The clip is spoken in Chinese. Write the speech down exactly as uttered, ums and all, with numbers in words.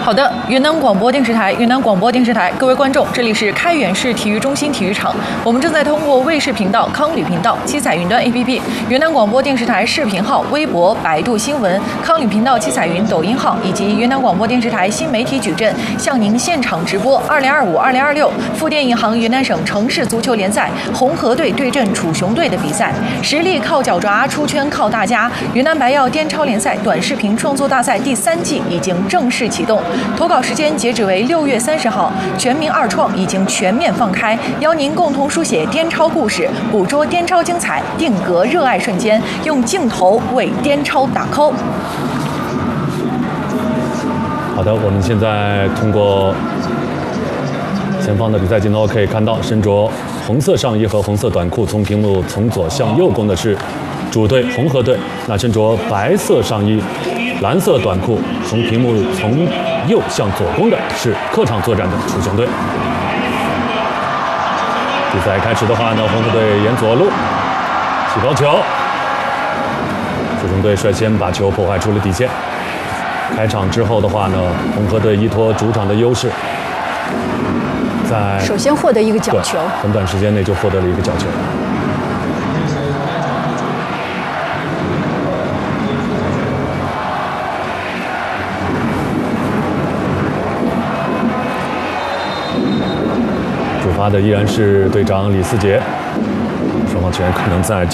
好的，云南广播电视台，云南广播电视台，各位观众，这里是开远市体育中心体育场。我们正在通过卫视频道、康旅频道、七彩云端 A P P、云南广播电视台视频号、微博、百度新闻、康旅频道、七彩云抖音号以及云南广播电视台新媒体矩阵，向您现场直播二零二五、二零二六富电银行云南省城市足球联赛红河队对阵楚雄队的比赛。实力靠脚爪，出圈靠大家。云南白药颠超联赛短视频创作大赛第三季已经正式启动。投稿时间截止为六月三十号，全民二创已经全面放开，邀您共同书写颠超故事，捕捉颠超精彩，定格热爱瞬间，用镜头为颠超打 call。 好的，我们现在通过前方的比赛镜头可以看到，身着红色上衣和红色短裤，从屏幕从左向右攻的是主队红河队，那身着白色上衣、蓝色短裤，从屏幕从右向左攻的是客场作战的楚雄队。比赛开始的话呢，红河队沿左路起高球，楚雄队率先把球破坏出了底线。开场之后的话呢，红河队依托主场的优势，在首先获得一个角球， 很短时间内就获得了一个角球。主罚的依然是队长李思杰，双方球员可能在